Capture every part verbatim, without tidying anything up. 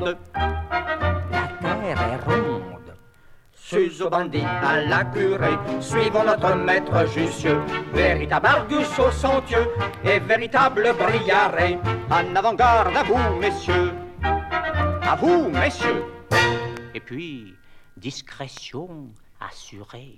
monde. La terre est ronde. Sus aux bandits, à la curée, suivons notre maître Jussieu, véritable Argus au cent-dieu et véritable Briaret. En avant-garde à vous, messieurs, à vous, messieurs. Et puis, discrétion assurée.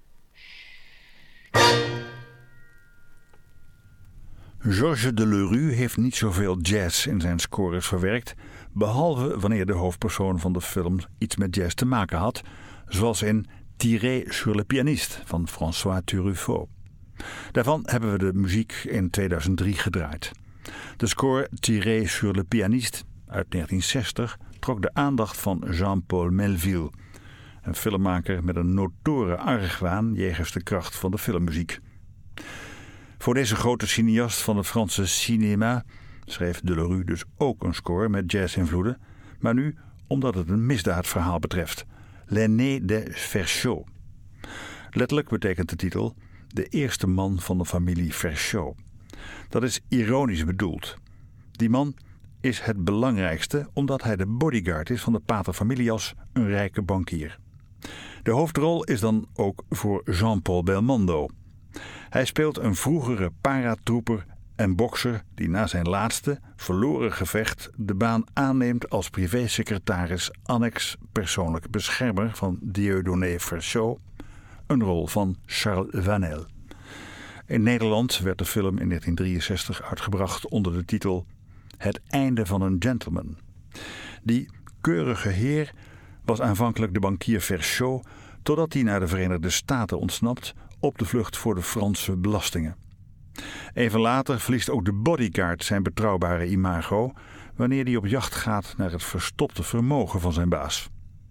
Georges Delerue heeft niet zoveel jazz in zijn scores verwerkt, behalve wanneer de hoofdpersoon van de film iets met jazz te maken had, zoals in Tiré sur le pianiste van François Truffaut. Daarvan hebben we de muziek in tweeduizend drie gedraaid. De score Tiré sur le pianiste uit negentien zestig trok de aandacht van Jean-Paul Melville, een filmmaker met een notoire argwaan jegens de kracht van de filmmuziek. Voor deze grote cineast van het Franse cinéma schreef Delerue dus ook een score met jazz-invloeden, maar nu omdat het een misdaadverhaal betreft. L'aîné de Verschow. Letterlijk betekent de titel de eerste man van de familie Verschow. Dat is ironisch bedoeld. Die man is het belangrijkste omdat hij de bodyguard is van de pater familias, een rijke bankier. De hoofdrol is dan ook voor Jean-Paul Belmondo. Hij speelt een vroegere paratrooper en bokser die na zijn laatste, verloren gevecht de baan aanneemt als privésecretaris annex persoonlijk beschermer van Dieudonné Verschow, een rol van Charles Vanel. In Nederland werd de film in negentien drieënzestig uitgebracht onder de titel Het einde van een gentleman. Die keurige heer was aanvankelijk de bankier Verschow, totdat hij naar de Verenigde Staten ontsnapt op de vlucht voor de Franse belastingen. Even later verliest ook de bodyguard zijn betrouwbare imago wanneer hij op jacht gaat naar het verstopte vermogen van zijn baas.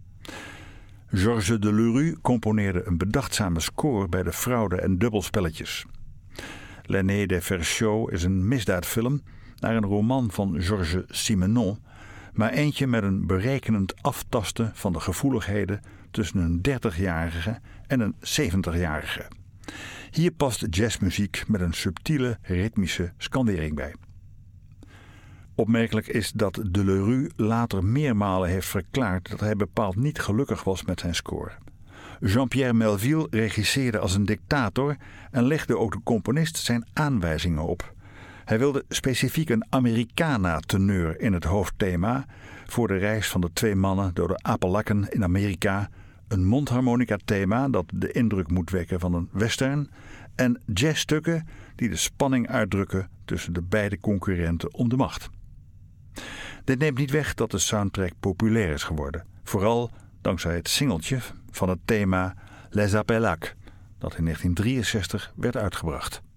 Georges Delerue componeerde een bedachtzame score bij de fraude en dubbelspelletjes. L'aîné de Verschow is een misdaadfilm naar een roman van Georges Simenon, maar eentje met een berekenend aftasten van de gevoeligheden tussen een dertigjarige en een zeventigjarige. Hier past jazzmuziek met een subtiele ritmische skandering bij. Opmerkelijk is dat Delerue later meermalen heeft verklaard dat hij bepaald niet gelukkig was met zijn score. Jean-Pierre Melville regisseerde als een dictator en legde ook de componist zijn aanwijzingen op. Hij wilde specifiek een Americana-teneur in het hoofdthema voor de reis van de twee mannen door de Appalachen in Amerika, een mondharmonica-thema dat de indruk moet wekken van een western en jazzstukken die de spanning uitdrukken tussen de beide concurrenten om de macht. Dit neemt niet weg dat de soundtrack populair is geworden, vooral dankzij het singeltje van het thema Les Appelacs, dat in negentien drieënzestig werd uitgebracht.